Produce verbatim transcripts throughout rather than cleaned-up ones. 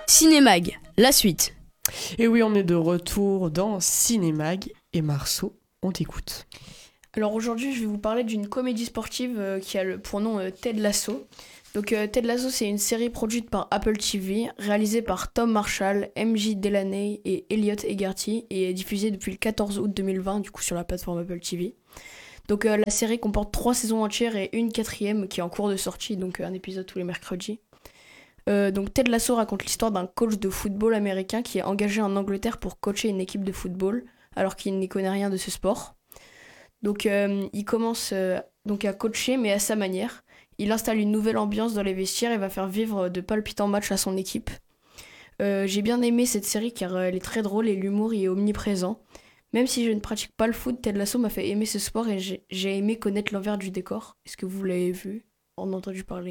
Cinémag, la suite. Et oui, on est de retour dans Cinémag et Marceau, on t'écoute. Alors aujourd'hui, je vais vous parler d'une comédie sportive euh, qui a le, pour nom euh, Ted Lasso. Donc euh, Ted Lasso, c'est une série produite par Apple T V, réalisée par Tom Marshall, M J Delaney et Elliot Hegarty et est diffusée depuis le quatorze août deux mille vingt, du coup sur la plateforme Apple T V. Donc euh, la série comporte trois saisons entières et une quatrième qui est en cours de sortie, donc euh, un épisode tous les mercredis. Euh, donc Ted Lasso raconte l'histoire d'un coach de football américain qui est engagé en Angleterre pour coacher une équipe de football alors qu'il n'y connaît rien de ce sport. Donc euh, il commence euh, donc à coacher mais à sa manière. Il installe une nouvelle ambiance dans les vestiaires et va faire vivre de palpitants matchs à son équipe. Euh, j'ai bien aimé cette série car elle est très drôle et l'humour y est omniprésent. Même si je ne pratique pas le foot, Ted Lasso m'a fait aimer ce sport et j'ai, j'ai aimé connaître l'envers du décor. Est-ce que vous l'avez vu, en entendu parler ?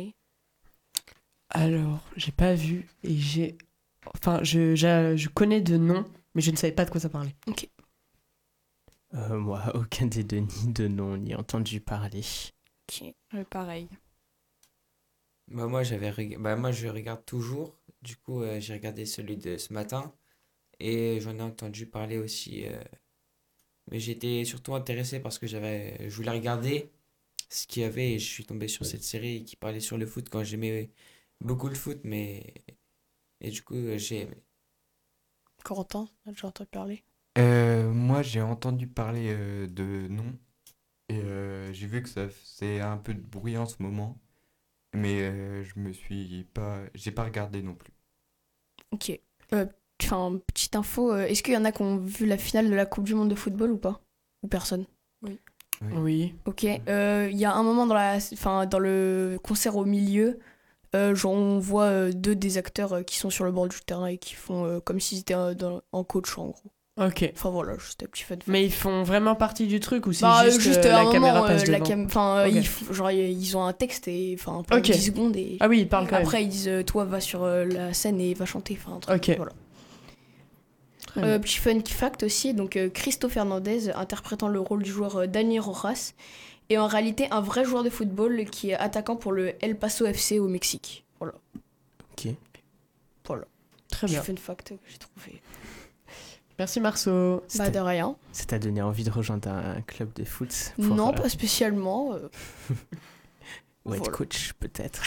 Alors, j'ai pas vu et j'ai... Enfin, je, je, je connais de nom, mais je ne savais pas de quoi ça parlait. Ok. Euh, moi, aucun des deux ni de nom ni entendu parler. Ok, euh, pareil. Bah moi, j'avais reg- bah moi je regarde toujours. Du coup, euh, j'ai regardé celui de ce matin et j'en ai entendu parler aussi. euh, Mais j'étais surtout intéressé parce que j'avais, je voulais regarder ce qu'il y avait et je suis tombé sur cette série qui parlait sur le foot quand j'aimais beaucoup le foot, mais et du coup euh, j'ai aimé. Corentin, t'as déjà entendu parler ? Euh, moi, j'ai entendu parler euh, de nom et euh, j'ai vu que ça faisait un peu de bruit en ce moment, mais euh, je me suis pas, j'ai pas regardé non plus. Ok. Euh, Enfin, petite info, euh, est-ce qu'il y en a qui ont vu la finale de la Coupe du Monde de football ou pas ? Ou personne ? Oui. Oui. Ok. Il euh, y a un moment dans, la, enfin, dans le concert au milieu, euh, genre on voit euh, deux des acteurs euh, qui sont sur le bord du terrain et qui font euh, comme s'ils étaient euh, dans- en coach en gros. Ok. Enfin voilà, juste un petit fun fact. Mais ils font vraiment partie du truc ou c'est Bah, juste, juste euh, à la un caméra moment, passe euh, la devant cam- enfin, euh, Ok. ils, f- genre, ils ont un texte et enfin pendant Ok. dix secondes et Ah oui, ils parlent quand après même. ils disent euh, toi va sur euh, la scène et va chanter, enfin un truc. Ok. Voilà. Très Euh, bien. petit fun fact aussi, donc euh, Cristo Fernandez interprétant le rôle du joueur euh, Dani Rojas est en réalité un vrai joueur de football qui est attaquant pour le El Paso F C au Mexique. Voilà. Ok. Voilà. Très Petit bien. fun fact que j'ai trouvé. Merci Marceau. Bah Ça de t'a- rien. ça t'a donné envie de rejoindre un club de foot pour, Non, euh, pas spécialement. euh, ou être voilà. coach, peut-être.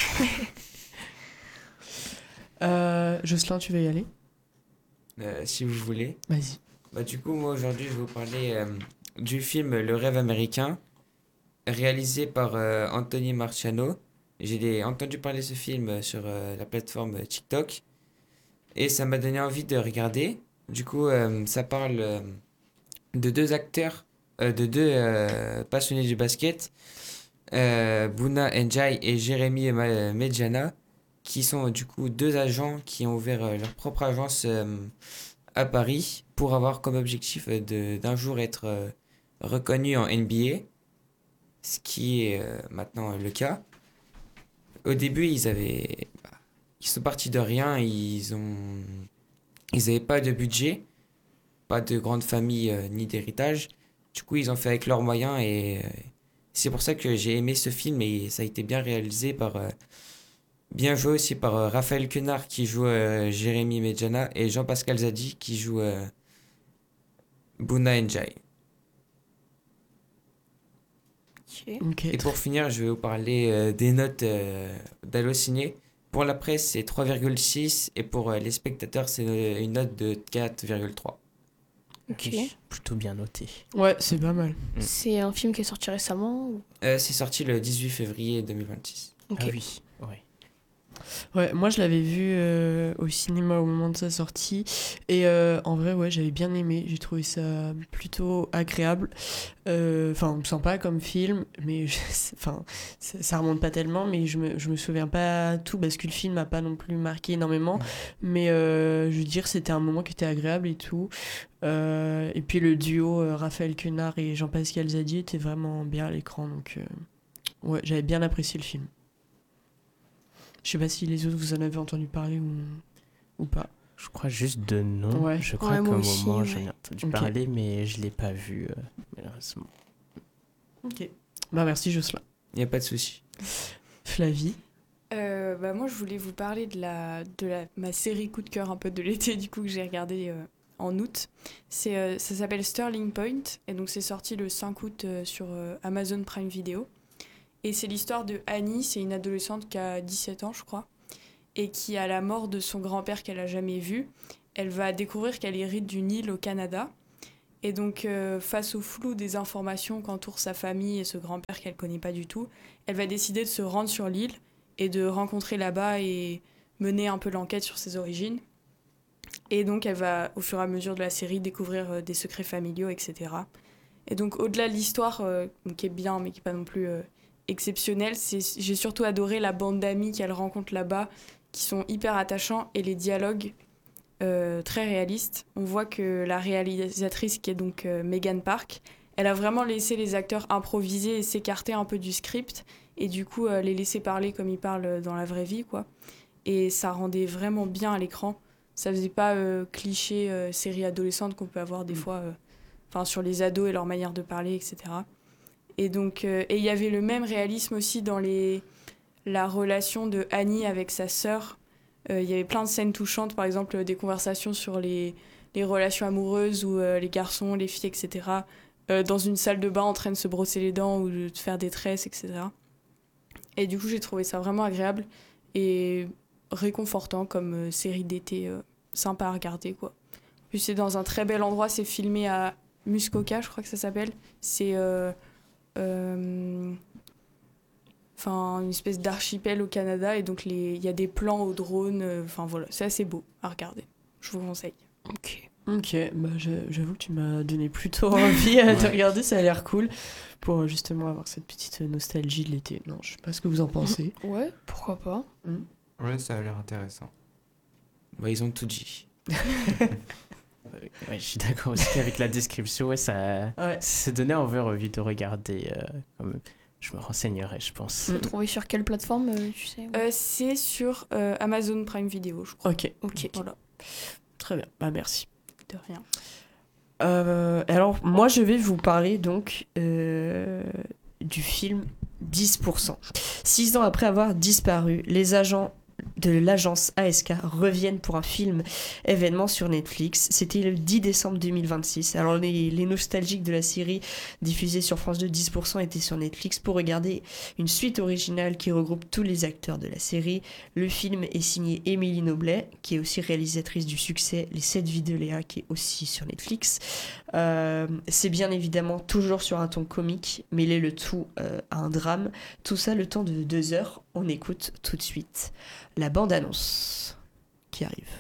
Euh, Jocelyn, tu veux y aller ? Euh, si vous voulez. Vas-y. Bah du coup moi aujourd'hui je vais vous parler euh, du film Le Rêve américain réalisé par euh, Anthony Marciano. J'ai des- entendu parler de ce film sur euh, la plateforme TikTok et ça m'a donné envie de regarder. Du coup euh, ça parle euh, de deux acteurs, euh, de deux euh, passionnés du basket, euh, Bouna Njai et Jérémy Ma- Medjana, qui sont du coup deux agents qui ont ouvert euh, leur propre agence euh, à Paris pour avoir comme objectif euh, de, d'un jour être euh, reconnu en N B A, ce qui est euh, maintenant le cas. Au début, ils avaient, bah, ils sont partis de rien, ils ont, ils n'avaient pas de budget, pas de grande famille euh, ni d'héritage. Du coup, ils ont fait avec leurs moyens et euh, c'est pour ça que j'ai aimé ce film et ça a été bien réalisé par, euh, bien joué aussi par euh, Raphaël Quenard qui joue euh, Jérémy Medjana et Jean-Pascal Zadi qui joue euh, Bouna Njai. Ok. Ok. Et pour finir, je vais vous parler euh, des notes euh, d'Allociné. Pour la presse, c'est trois virgule six et pour euh, les spectateurs, c'est euh, une note de quatre virgule trois. Ok. Oui, plutôt bien noté. Ouais, c'est pas mal. C'est un film qui est sorti récemment ou... Euh, c'est sorti le dix-huit février deux mille vingt-six. Ok. Ah oui, ouais. Ouais, moi je l'avais vu euh, au cinéma au moment de sa sortie et euh, en vrai ouais j'avais bien aimé, j'ai trouvé ça plutôt agréable, Euh, enfin sympa comme film, mais je- enfin ça, ça remonte pas tellement, mais je me, je me souviens pas tout parce que le film m'a pas non plus marqué énormément, mais euh, je veux dire c'était un moment qui était agréable et tout. Euh, et puis le duo euh, Raphaël Quenard et Jean-Pascal Zadi était vraiment bien à l'écran, donc euh, ouais j'avais bien apprécié le film. Je sais pas si les autres vous en avez entendu parler ou, ou pas. Je crois juste de nom. Ouais. Je crois Ouais, moi qu'au aussi, moment, ouais. j'en ai entendu Ok. parler, mais je l'ai pas vu, euh, malheureusement. Ok. Bah merci Jocelyn. Il n'y a pas de souci. Flavie. Euh, bah moi, je voulais vous parler de, la, de la, ma série coup de cœur un peu de l'été, du coup, que j'ai regardé euh, en août. C'est, euh, ça s'appelle Sterling Point, et donc c'est sorti le cinq août euh, sur euh, Amazon Prime Video. Et c'est l'histoire de Annie, c'est une adolescente qui a dix-sept ans, je crois, et qui, à la mort de son grand-père qu'elle n'a jamais vu, elle va découvrir qu'elle hérite d'une île au Canada. Et donc, euh, face au flou des informations qu'entoure sa famille et ce grand-père qu'elle ne connaît pas du tout, elle va décider de se rendre sur l'île et de rencontrer là-bas et mener un peu l'enquête sur ses origines. Et donc, elle va, au fur et à mesure de la série, découvrir euh, des secrets familiaux, et cetera. Et donc, au-delà de l'histoire, euh, qui est bien, mais qui n'est pas non plus euh, exceptionnelle, c'est, j'ai surtout adoré la bande d'amis qu'elle rencontre là-bas, qui sont hyper attachants, et les dialogues euh, très réalistes. On voit que la réalisatrice, qui est donc euh, Megan Park, elle a vraiment laissé les acteurs improviser et s'écarter un peu du script, et du coup euh, les laisser parler comme ils parlent dans la vraie vie, quoi. Et ça rendait vraiment bien à l'écran. Ça faisait pas euh, cliché euh, série adolescente qu'on peut avoir des fois euh, sur les ados et leur manière de parler, et cetera. Et donc euh, et il y avait le même réalisme aussi dans les, la relation de Annie avec sa sœur. Euh, il y avait plein de scènes touchantes, par exemple euh, des conversations sur les, les relations amoureuses où euh, les garçons, les filles, et cetera, euh, dans une salle de bain en train de se brosser les dents ou de faire des tresses, et cetera. Et du coup, j'ai trouvé ça vraiment agréable et réconfortant comme euh, série d'été euh, sympa à regarder, quoi. Puis c'est dans un très bel endroit, c'est filmé à Muskoka, je crois que ça s'appelle. C'est euh, euh, enfin, une espèce d'archipel au Canada et donc il y a des plans au drone. Enfin euh, voilà, c'est assez beau à regarder. Je vous conseille. Ok. Ok, bah j'avoue que tu m'as donné plutôt envie euh, de regarder, ça a l'air cool, pour justement avoir cette petite nostalgie de l'été. Non, je sais pas ce que vous en pensez. Ouais, pourquoi pas. Mm. Ouais, ça a l'air intéressant. Bah, ils ont tout dit. Ouais, je suis d'accord aussi avec la description, ouais, ça, Ouais. ça donnait envie de regarder. Euh, comme... Je me renseignerai, je pense. Tu peux trouver sur quelle plateforme, euh, tu sais Euh, c'est sur euh, Amazon Prime Video, je crois. Ok, ok. Voilà. Très bien, bah merci. De rien. Euh, alors, moi, je vais vous parler donc euh, du film dix pour cent. Six ans après avoir disparu, les agents de l'agence A S K reviennent pour un film événement sur Netflix. C'était le dix décembre deux mille vingt-six. Alors les, les nostalgiques de la série diffusée sur France deux, dix pour cent étaient sur Netflix pour regarder une suite originale qui regroupe tous les acteurs de la série. Le film est signé Émilie Noblet, qui est aussi réalisatrice du succès Les sept vies de Léa, qui est aussi sur Netflix. Euh, c'est bien évidemment toujours sur un ton comique, mêler le tout euh, à un drame. Tout ça le temps de deux heures. On écoute tout de suite la bande-annonce qui arrive.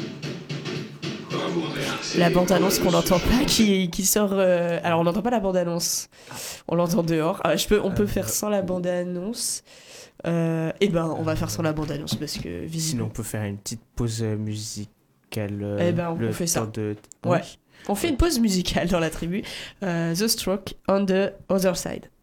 La bande-annonce qu'on n'entend pas, qui, qui sort... Euh... Alors, on n'entend pas la bande-annonce. On l'entend dehors. Ah, je peux, on peut Euh, faire sans la bande-annonce. Euh, eh ben, on va faire sans la bande-annonce parce que... Sinon, visiblement... on peut faire une petite pause musicale. Euh, Eh ben, on le fait ça. temps De... Ouais. On fait une pause musicale dans la tribu. Euh, The Stroke on the Other Side.